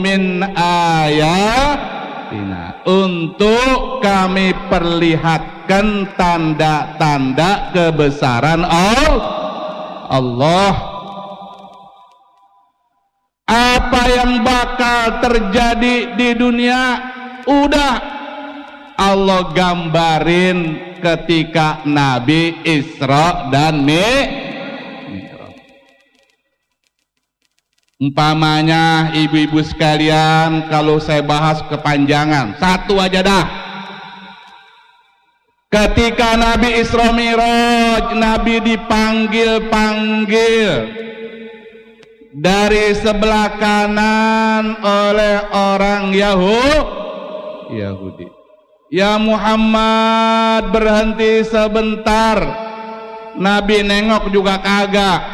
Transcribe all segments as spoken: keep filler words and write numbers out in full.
min ayatina, untuk kami perlihatkan tanda-tanda kebesaran Allah. Apa yang bakal terjadi di dunia udah Allah gambarin ketika Nabi Isra dan Mi'raj. Umpamanya ibu-ibu sekalian, kalau saya bahas kepanjangan, satu aja dah. Ketika Nabi Isra Mi'raj, Nabi dipanggil-panggil dari sebelah kanan oleh orang Yahudi. Ya Muhammad, berhenti sebentar. Nabi nengok juga kagak.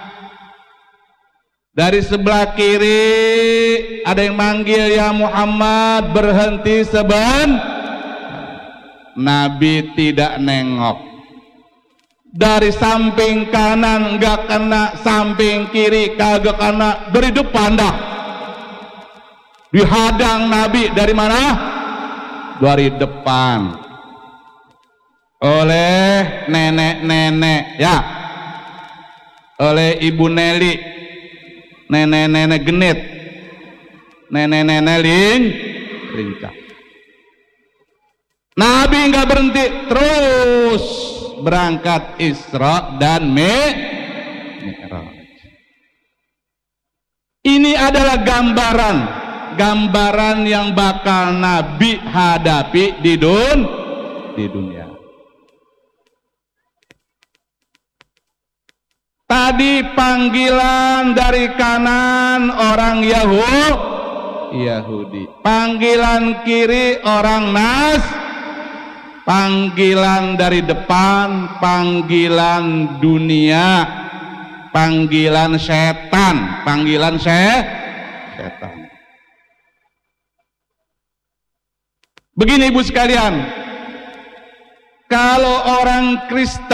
Dari sebelah kiri ada yang manggil, ya Muhammad, berhenti sebentar. Nabi tidak nengok. Dari samping kanan enggak kena, samping kiri kagak kena, dari depan dah dihadang Nabi. Dari mana? Dari depan oleh nenek-nenek, ya, oleh Ibu Neli, nenek-nenek genit, nenek-nenek ling lincah. Nabi enggak berhenti, terus berangkat Isra dan Mi'raj. Ini adalah gambaran gambaran yang bakal Nabi hadapi di dun di dunia. Tadi panggilan dari kanan orang Yahudi, panggilan kiri orang Nas, panggilan dari depan, panggilan dunia, panggilan setan, panggilan setan. Begini ibu sekalian, kalau orang Kristen